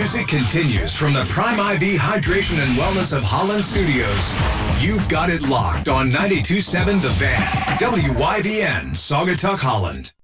music continues from the Prime IV Hydration and Wellness of Holland Studios. You've got it locked on 92.7 The Van, WYVN, Saugatuck, Holland.